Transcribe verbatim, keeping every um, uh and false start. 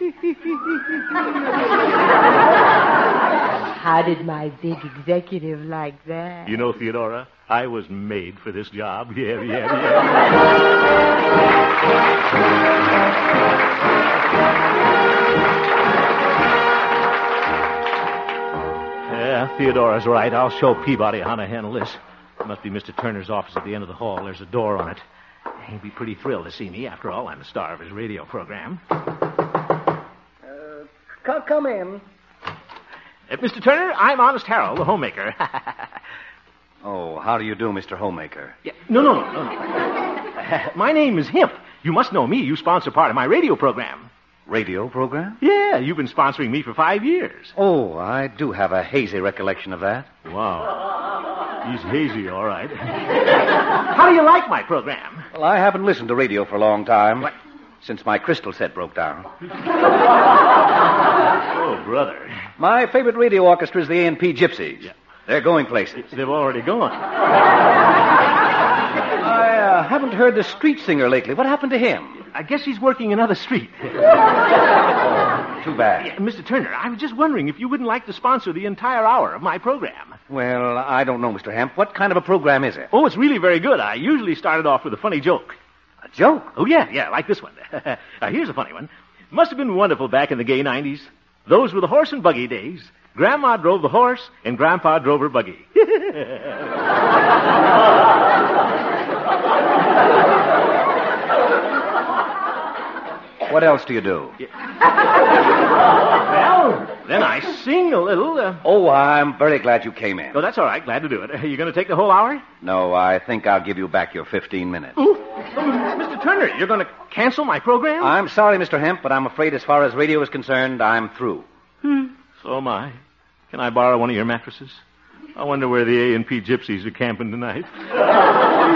How did my big executive like that? You know, Theodora, I was made for this job. Yeah, yeah, yeah. Yeah, Theodora's right. I'll show Peabody how to handle this. It must be Mister Turner's office at the end of the hall. There's a door on it. He'd be pretty thrilled to see me. After all, I'm the star of his radio program. Uh, c- come in. Uh, Mister Turner, I'm Honest Harold, the homemaker. Oh, how do you do, Mister Homemaker? Yeah, no, no, no, no. no. Uh, my name is Hemp. You must know me. You sponsor part of my radio program. Radio program? Yeah, you've been sponsoring me for five years. Oh, I do have a hazy recollection of that. Wow. He's hazy, all right. How do you like my program? Well, I haven't listened to radio for a long time. What? Since my crystal set broke down. Oh, brother. My favorite radio orchestra is the A and P Gypsies. Yeah. They're going places. They've already gone. I uh, haven't heard the street singer lately. What happened to him? I guess he's working another street. Oh, too bad. Yeah, Mister Turner, I was just wondering if you wouldn't like to sponsor the entire hour of my program. Well, I don't know, Mister Hemp. What kind of a program is it? Oh, it's really very good. I usually start it off with a funny joke. A joke? Oh, yeah, yeah, like this one. Now, here's a funny one. Must have been wonderful back in the gay nineties. Those were the horse and buggy days. Grandma drove the horse, and Grandpa drove her buggy. What else do you do? Well, then I sing a little. Uh... Oh, I'm very glad you came in. Oh, that's all right. Glad to do it. Are you going to take the whole hour? No, I think I'll give you back your fifteen minutes. Ooh. Oh, Mister Turner, you're going to cancel my program? I'm sorry, Mister Hemp, but I'm afraid as far as radio is concerned, I'm through. Hmm. So am I. Can I borrow one of your mattresses? I wonder where the A and P Gypsies are camping tonight.